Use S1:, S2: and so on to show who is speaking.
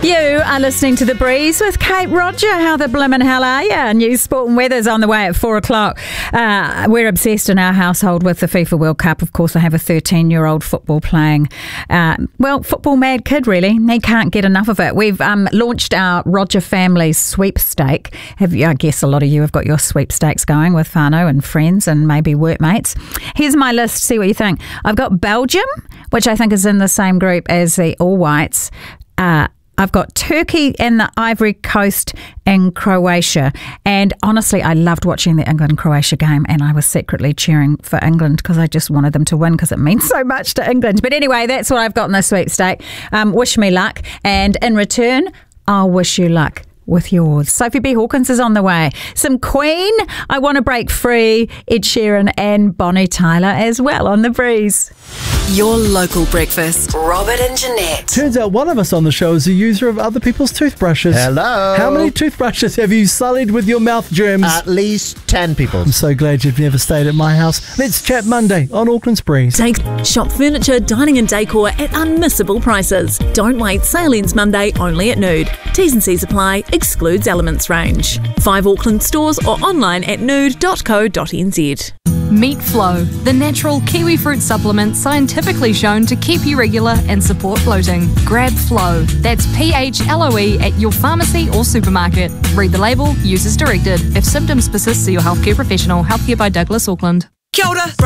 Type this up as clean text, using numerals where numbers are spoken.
S1: You are listening to The Breeze with Kate Roger. How the blimmin' hell are you? News, sport and weather's on the way at 4 o'clock. We're obsessed in our household with the FIFA World Cup. Of course, I have a 13-year-old football playing, football mad kid, really. He can't get enough of it. We've launched our Roger Family Sweepstake. I guess a lot of you have got your sweepstakes going with whānau and friends and maybe workmates. Here's my list. See what you think. I've got Belgium, which I think is in the same group as the All Whites. I've got Turkey and the Ivory Coast and Croatia. And honestly, I loved watching the England-Croatia game, and I was secretly cheering for England because I just wanted them to win because it means so much to England. But anyway, that's what I've got in the sweepstake. Wish me luck. And in return, I'll wish you luck with yours. Sophie B. Hawkins is on the way. Some Queen, I Want to Break Free, Ed Sheeran and Bonnie Tyler as well on The Breeze.
S2: Your local breakfast. Robert and Jeanette.
S3: Turns out one of us on the show is a user of other people's toothbrushes.
S4: Hello.
S3: How many toothbrushes have you sullied with your mouth germs?
S4: At least 10 people.
S3: I'm so glad you've never stayed at my house. Let's chat Monday on Auckland's Breeze.
S5: Shop furniture, dining and decor at unmissable prices. Don't wait, sale ends Monday only at Nude. T's and C's apply, excludes Elements range. 5 Auckland stores or online at nude.co.nz.
S6: Meet Flow, the natural kiwi fruit supplement scientifically shown to keep you regular and support bloating. Grab Flow. That's PHLOE at your pharmacy or supermarket. Read the label, use as directed. If symptoms persist, see your healthcare professional. Healthcare by Douglas Auckland.
S2: Kia ora.